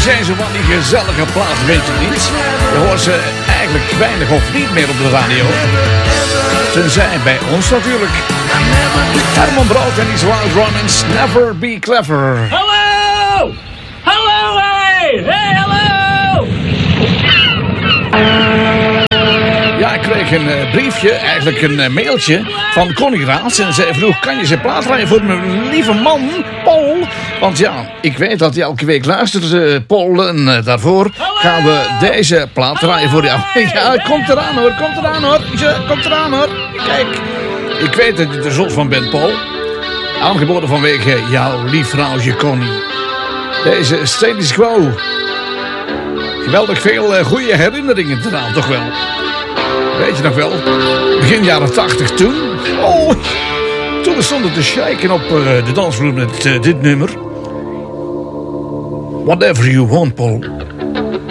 zijn zo van die gezellige platen, weet je niet. Je hoort ze eigenlijk weinig of niet meer op de radio. Tenzij bij ons natuurlijk. Herman Brood en die Wild Runnings, Never Be Clever. Hallo! Hallo, hey! Hey, hallo! Ja, ik kreeg een briefje, eigenlijk een mailtje van Connie Raats. En zij vroeg, kan je zijn plaat rijden voor mijn lieve man, Paul? Want ja, ik weet dat hij elke week luistert, Paul. En daarvoor gaan we deze plaat rijden voor jou. Ja, komt eraan hoor, komt eraan hoor. Komt eraan hoor. Kijk, ik weet dat je er zot van bent, Paul. Aangeboden vanwege jouw lief vrouwtje Connie. Deze status quo. Geweldig veel goede herinneringen eraan, toch wel. Weet je nog wel? Begin jaren 80 toen. Oh, toen we stonden te shaken op de dansvloer met dit nummer. Whatever you want, Paul.